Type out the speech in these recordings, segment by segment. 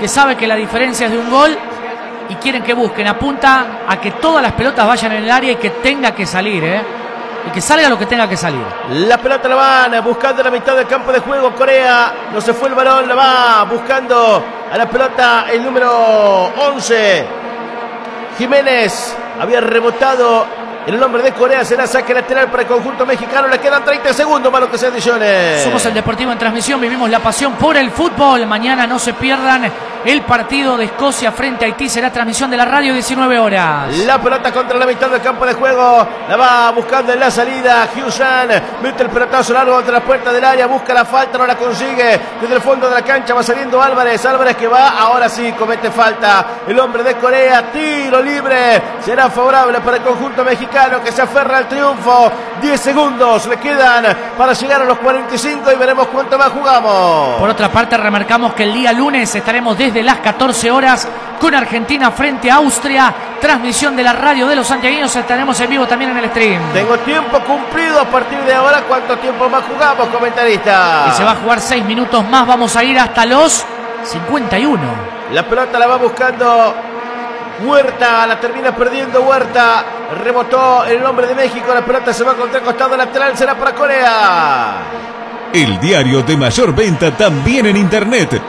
que sabe que la diferencia es de un gol y quieren que busquen. Apunta a que todas las pelotas vayan en el área y que tenga que salir, y que salga lo que tenga que salir. La pelota la van buscando en la mitad del campo de juego Corea. No se fue el balón, la va buscando a la pelota el número 11. Jiménez había rebotado. El nombre de Corea será saque lateral para el conjunto mexicano. Le quedan 30 segundos para lo que sean ediciones. Somos el Deportivo en Transmisión. Vivimos la pasión por el fútbol. Mañana no se pierdan el partido de Escocia frente a Haití. Será transmisión de la radio 19 horas. La pelota contra la mitad del campo de juego. La va buscando en la salida Hyun-San. Mete el pelotazo largo contra la puerta del área. Busca la falta, no la consigue. Desde el fondo de la cancha va saliendo Álvarez. Álvarez que va, ahora sí comete falta. El hombre de Corea. Tiro libre. Será favorable para el conjunto mexicano, que se aferra al triunfo. 10 segundos le quedan para llegar a los 45 y veremos cuánto más jugamos. Por otra parte, remarcamos que el día lunes estaremos desde las 14 horas con Argentina frente a Austria. Transmisión de la radio de los santiagueños. Estaremos en vivo también en el stream. Tengo tiempo cumplido a partir de ahora. ¿Cuánto tiempo más jugamos, comentarista? Y se va a jugar 6 minutos más. Vamos a ir hasta los 51. La pelota la va buscando Huerta, la termina perdiendo Huerta. Rebotó el hombre de México. La pelota se va contra el costado lateral. Será para Corea. El diario de mayor venta también en internet.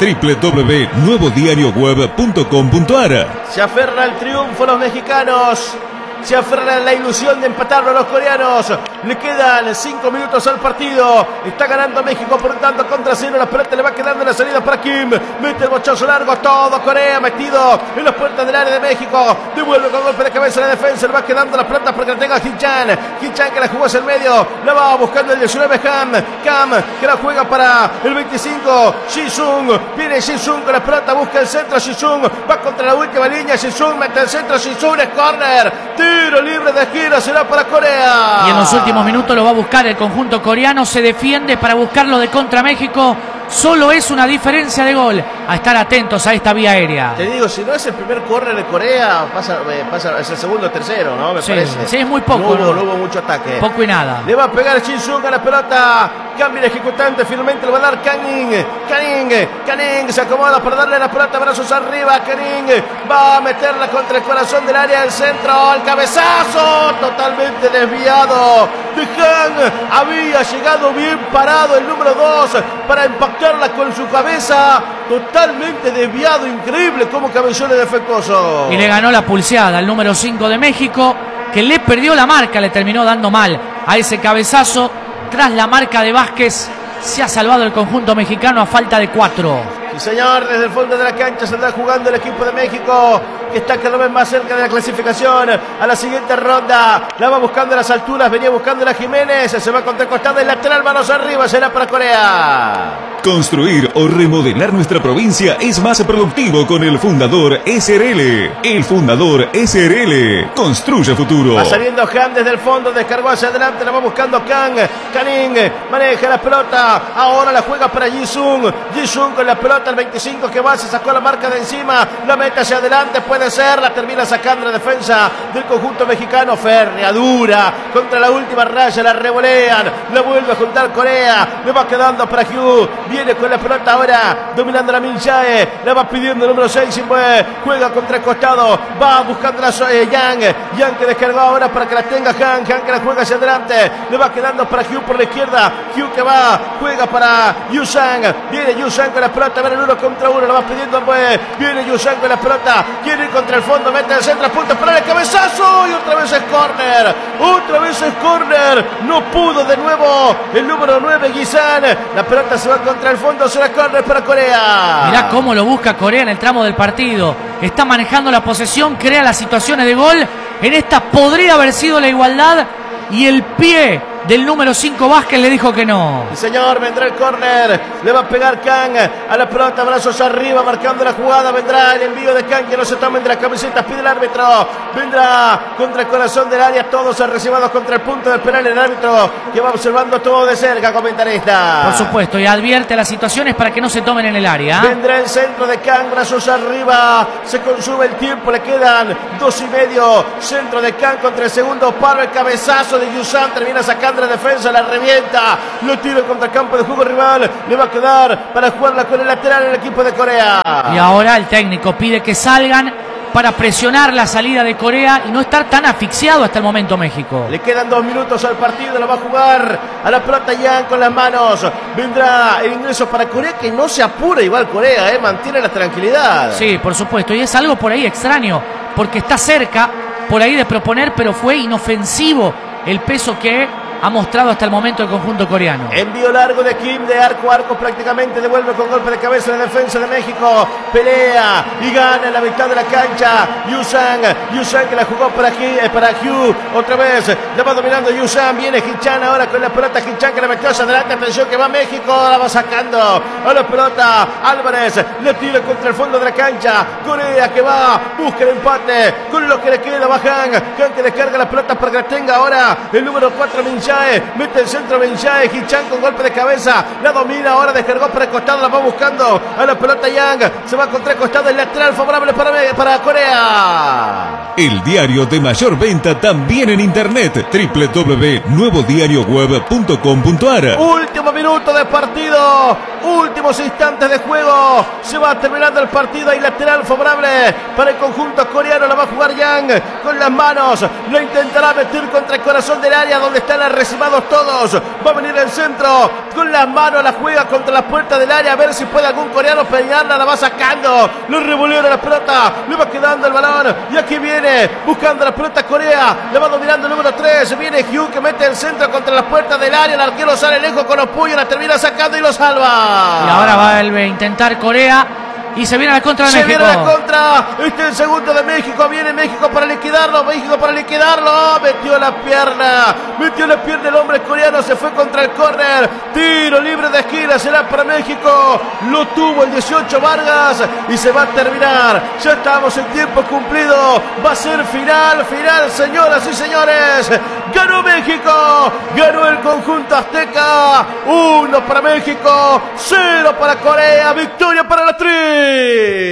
www.nuevodiarioweb.com.ar. Se aferra al triunfo los mexicanos. Se aferra la ilusión de empatarlo a los coreanos. Le quedan 5 minutos al partido. Está ganando México por un tanto contra 0. La pelota le va quedando en la salida para Kim. Mete el bochazo largo. Todo Corea metido en las puertas del área de México. Devuelve con golpe de cabeza la defensa. Le va quedando la pelota para que la tenga Hee-chan. Hee-chan que la jugó hacia el medio. La va buscando el 19 Cam que la juega para el 25. Jisung. Viene Jisung con la pelota. Busca el centro. Jisung va contra la última línea. Jisung mete el centro. Jisung es corner. Tiro libre de esquina, será para Corea. Y en los últimos minutos lo va a buscar el conjunto coreano. Se defiende para buscarlo de contra México. Solo es una diferencia de gol. A estar atentos a esta vía aérea. Te digo, si no es el primer córner de Corea, pasa es el segundo o tercero, ¿no? Me parece. Sí, es muy poco. No hubo mucho ataque. Poco y nada. Le va a pegar Jin-sung a la pelota. Cambia el ejecutante, finalmente le va a dar Canning se acomoda para darle la pelota, brazos arriba. Canning va a meterla contra el corazón del área del centro. Al cabezazo, totalmente desviado de Han. Había llegado bien parado el número 2 para impactarla con su cabeza. Totalmente desviado, increíble cómo cabeceó el defectuoso. Y le ganó la pulseada al número 5 de México, que le perdió la marca, le terminó dando mal a ese cabezazo. Tras la marca de Vázquez, se ha salvado el conjunto mexicano a falta de 4. Sí, señor, desde el fondo de la cancha se está jugando el equipo de México, que está cada vez más cerca de la clasificación a la siguiente ronda. La va buscando a las alturas, venía buscando a Jiménez, se va contra el costado del lateral, manos arriba, será para Corea. Construir o remodelar nuestra provincia es más productivo con el Fundador SRL. El Fundador SRL construye futuro. Va saliendo Han desde el fondo, descargó hacia adelante, la va buscando Canning maneja la pelota, ahora la juega para Jisung con la pelota, el 25 que va, se sacó la marca de encima, la mete hacia adelante, puede ser, la termina sacando la defensa del conjunto mexicano. Férrea dura contra la última raya, la revolean, la vuelve a juntar Corea, le va quedando para Hugh. Viene con la pelota ahora, dominando la Min Jae, la va pidiendo el número 6, juega contra el costado, va buscando la Yang que descargó ahora para que la tenga Han que la juega hacia adelante, le va quedando para Hugh por la izquierda, Hugh que va, juega para Yu-Sang, viene Yu-Sang con la pelota, va en el 1 contra 1, la va pidiendo viene Yu-Sang con la pelota, quiere ir contra el fondo, mete el centro, apunta para el cabezazo y otra vez es córner, no pudo de nuevo el número 9 Guisan, la pelota se va contra el fondo, será córner para Corea. Mirá cómo lo busca Corea en el tramo del partido, está manejando la posesión, crea las situaciones de gol, en esta podría haber sido la igualdad y el pie del número 5 Vázquez le dijo que no. Sí, señor, vendrá el córner, le va a pegar Kang a la pelota, brazos arriba, marcando la jugada, vendrá el envío de Kang, que no se tomen de las camisetas, pide el árbitro, vendrá contra el corazón del área, todos arrecibados contra el punto del penal, el árbitro que va observando todo de cerca, comentarista. Por supuesto, y advierte las situaciones para que no se tomen en el área. Vendrá el centro de Kang, brazos arriba, se consume el tiempo, le quedan 2 y medio, centro de Kang contra el segundo palo, el cabezazo de Yusan, termina sacando Alejandra, defensa, la revienta, lo tira contra el campo de juego rival, le va a quedar para jugarla con el lateral el equipo de Corea. Y ahora el técnico pide que salgan para presionar la salida de Corea y no estar tan asfixiado hasta el momento México. Le quedan 2 minutos al partido, la va a jugar a la pelota Yang con las manos. Vendrá el ingreso para Corea, que no se apura igual Corea, mantiene la tranquilidad. Sí, por supuesto, y es algo por ahí extraño, porque está cerca por ahí de proponer, pero fue inofensivo el peso que ha mostrado hasta el momento el conjunto coreano. Envío largo de Kim, de arco a arco prácticamente, devuelve con golpe de cabeza la defensa de México, pelea y gana en la mitad de la cancha. Yusan que la jugó para Hugh, otra vez la va dominando Yusan, viene Hichan ahora con la pelota, Hichan que la metió hacia adelante, atención que va México, la va sacando a la pelota, Álvarez le tira contra el fondo de la cancha, Corea que va, busca el empate, con lo que le queda va Han que descarga la pelota para que la tenga ahora el número 4 Minchae, mete el centro Minchae, Hichan con golpe de cabeza, la domina, ahora descargó para el costado, la va buscando a la pelota Yang, se va contra el costado, el lateral favorable para Corea. El diario de mayor venta también en internet, www.nuevodiarioweb.com.ar. Último minuto de partido, últimos instantes de juego, se va terminando el partido, hay lateral favorable para el conjunto coreano, la va a jugar Yang con las manos, lo intentará meter contra el corazón del área donde están arrecimados todos, va a venir el centro, con las manos la juega contra la puerta del área, a ver si puede algún coreano pegarla, la va sacando, lo revolvió la pelota, le va quedando el balón, y aquí viene, buscando la pelota Corea, le va dominando el número 3, viene Hugh que mete el centro contra la puerta del área, el arquero sale lejos con los puños, la termina sacando y lo salva. Y ahora va a volver a intentar Corea. Y se viene a la contra de México. Se viene a la contra. Este es el segundo de México. Viene México para liquidarlo. Metió la pierna el hombre coreano. Se fue contra el córner. Tiro libre de esquina. Será para México. Lo tuvo el 18 Vargas. Y se va a terminar. Ya estamos en tiempo cumplido. Va a ser final, señoras y señores. Ganó México. Ganó el conjunto azteca. 1 para México. 0 para Corea. Victoria para la Tri.